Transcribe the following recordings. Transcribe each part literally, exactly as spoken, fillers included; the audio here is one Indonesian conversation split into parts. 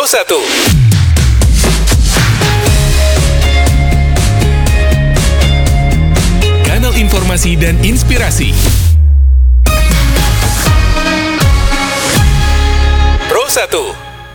Pro satu. Kanal informasi dan inspirasi. Pro satu.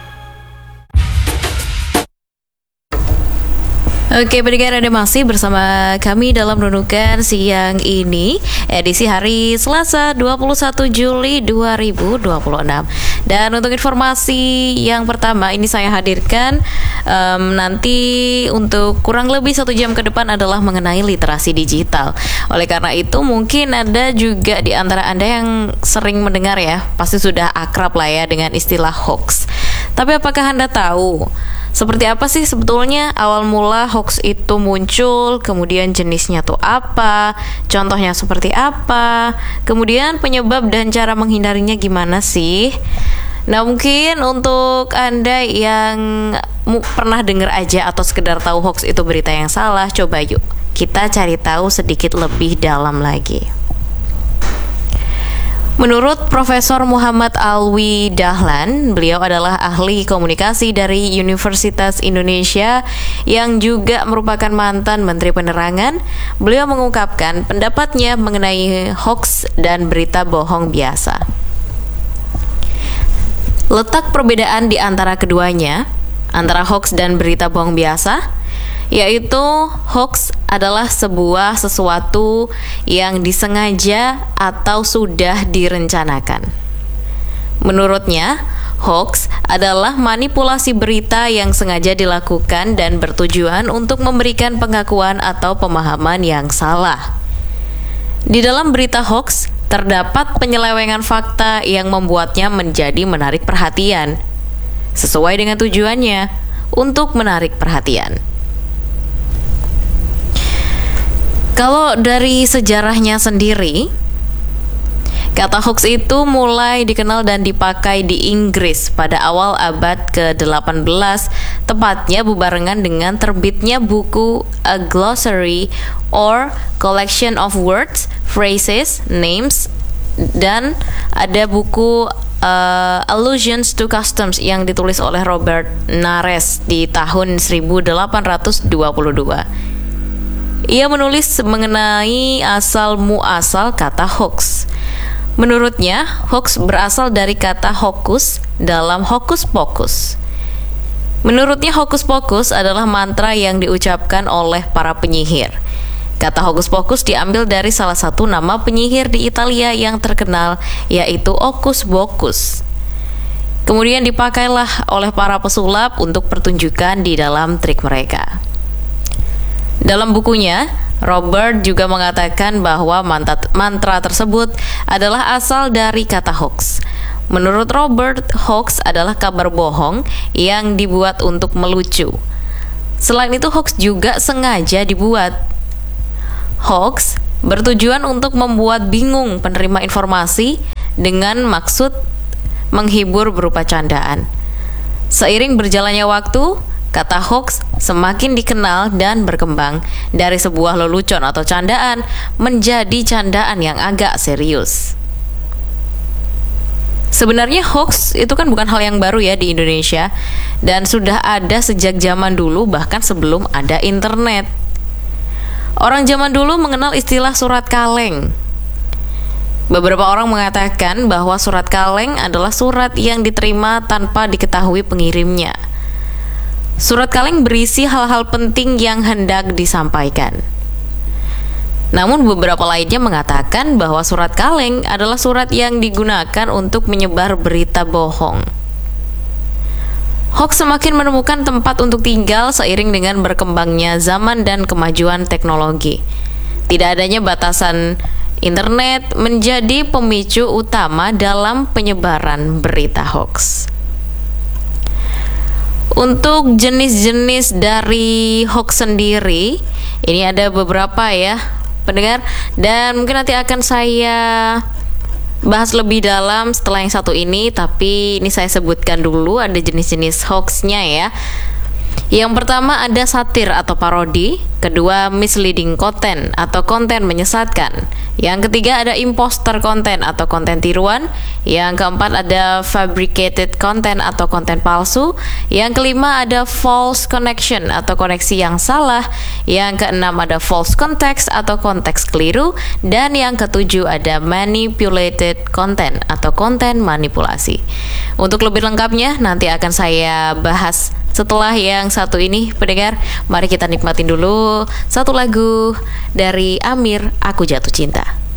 Oke, pendengar, Anda masih bersama kami dalam Renungan Siang ini, edisi hari Selasa dua puluh satu Juli dua ribu dua puluh enam. Dan untuk informasi yang pertama ini saya hadirkan um, nanti untuk kurang lebih satu jam ke depan adalah mengenai literasi digital. Oleh karena itu mungkin ada juga di antara Anda yang sering mendengar ya, pasti sudah akrab lah ya dengan istilah hoax. Tapi apakah Anda tahu seperti apa sih sebetulnya awal mula hoax itu muncul, kemudian jenisnya tuh apa, contohnya seperti apa, kemudian penyebab dan cara menghindarinya gimana sih? Nah, mungkin untuk Anda yang mu- pernah dengar aja atau sekedar tahu hoax itu berita yang salah, coba yuk kita cari tahu sedikit lebih dalam lagi. Menurut Profesor Muhammad Alwi Dahlan, beliau adalah ahli komunikasi dari Universitas Indonesia yang juga merupakan mantan Menteri Penerangan. Beliau mengungkapkan pendapatnya mengenai hoax dan berita bohong biasa. Letak perbedaan di antara keduanya, antara hoax dan berita bohong biasa, yaitu hoax adalah sebuah sesuatu yang disengaja atau sudah direncanakan. Menurutnya, hoax adalah manipulasi berita yang sengaja dilakukan dan bertujuan untuk memberikan pengakuan atau pemahaman yang salah. Di dalam berita hoax, terdapat penyelewengan fakta yang membuatnya menjadi menarik perhatian, sesuai dengan tujuannya untuk menarik perhatian. Kalau dari sejarahnya sendiri, kata hoax itu mulai dikenal dan dipakai di Inggris pada awal abad ke delapan belas, tepatnya berbarengan dengan terbitnya buku A Glossary or Collection of Words, Phrases, Names, dan ada buku uh, Allusions to Customs yang ditulis oleh Robert Nares di tahun seribu delapan ratus dua puluh dua. Ia menulis mengenai asal-muasal kata hoax. Menurutnya, hoax berasal dari kata hokus dalam hokus pokus. Menurutnya, hokus pokus adalah mantra yang diucapkan oleh para penyihir. Kata hokus pokus diambil dari salah satu nama penyihir di Italia yang terkenal, yaitu Hocus Pocus. Kemudian dipakailah oleh para pesulap untuk pertunjukan di dalam trik mereka. Dalam bukunya, Robert juga mengatakan bahwa mantra, mantra tersebut adalah asal dari kata hoax. Menurut Robert, hoax adalah kabar bohong yang dibuat untuk melucu. Selain itu, hoax juga sengaja dibuat. Hoax bertujuan untuk membuat bingung penerima informasi dengan maksud menghibur berupa candaan. Seiring berjalannya waktu, kata hoax semakin dikenal dan berkembang dari sebuah lelucon atau candaan menjadi candaan yang agak serius. Sebenarnya hoax itu kan bukan hal yang baru ya di Indonesia, dan sudah ada sejak zaman dulu, bahkan sebelum ada internet. Orang zaman dulu mengenal istilah surat kaleng. Beberapa orang mengatakan bahwa surat kaleng adalah surat yang diterima tanpa diketahui pengirimnya. Surat kaleng berisi hal-hal penting yang hendak disampaikan. Namun beberapa lainnya mengatakan bahwa surat kaleng adalah surat yang digunakan untuk menyebar berita bohong. Hoax semakin menemukan tempat untuk tinggal seiring dengan berkembangnya zaman dan kemajuan teknologi. Tidak adanya batasan internet menjadi pemicu utama dalam penyebaran berita hoax. Untuk jenis-jenis dari hoax sendiri, ini ada beberapa ya pendengar, dan mungkin nanti akan saya bahas lebih dalam setelah yang satu ini, tapi ini saya sebutkan dulu ada jenis-jenis hoaxnya ya. Yang pertama ada satir atau parodi, kedua misleading content atau konten menyesatkan, yang ketiga ada imposter content atau konten tiruan, yang keempat ada fabricated content atau konten palsu, yang kelima ada false connection atau koneksi yang salah, yang keenam ada false context atau konteks keliru, dan yang ketujuh ada manipulated content atau konten manipulasi. Untuk lebih lengkapnya nanti akan saya bahas setelah yang satu ini, pendengar. Mari kita nikmatin dulu satu lagu dari Amir, Aku Jatuh Cinta.